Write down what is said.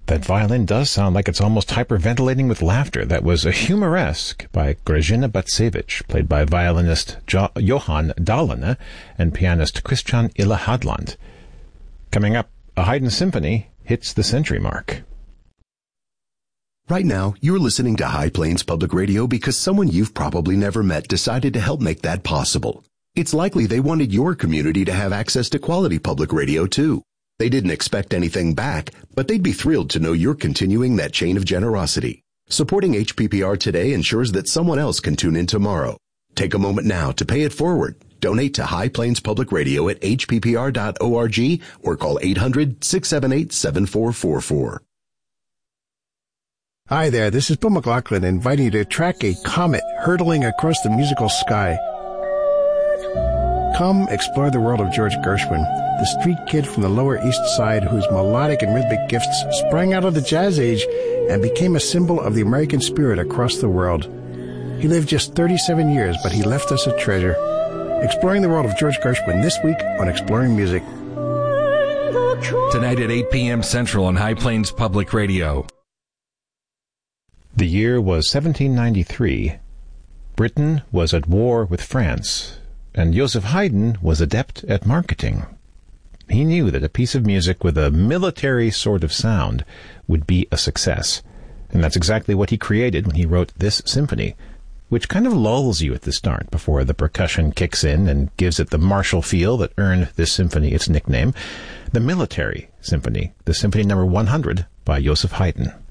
That violin does sound like it's almost hyperventilating with laughter. That was a Humoresque by Grażyna Bacewicz, played by violinist Johan Dahlene and pianist Christian Ille-Hadland. Coming up, a Haydn symphony hits the century mark. Right now, you're listening to High Plains Public Radio because someone you've probably never met decided to help make that possible. It's likely they wanted your community to have access to quality public radio, too. They didn't expect anything back, but they'd be thrilled to know you're continuing that chain of generosity. Supporting HPPR today ensures that someone else can tune in tomorrow. Take a moment now to pay it forward. Donate to High Plains Public Radio at hppr.org or call 800-678-7444. Hi there, this is Bill McLaughlin inviting you to track a comet hurtling across the musical sky. Come explore the world of George Gershwin, the street kid from the Lower East Side whose melodic and rhythmic gifts sprang out of the Jazz Age and became a symbol of the American spirit across the world. He lived just 37 years, but he left us a treasure. Exploring the world of George Gershwin this week on Exploring Music. Tonight at 8 p.m. Central on High Plains Public Radio. The year was 1793. Britain was at war with France, and Joseph Haydn was adept at marketing. He knew that a piece of music with a military sort of sound would be a success, and that's exactly what he created when he wrote this symphony, which kind of lulls you at the start before the percussion kicks in and gives it the martial feel that earned this symphony its nickname, the Military Symphony, the Symphony number 100 by Joseph Haydn.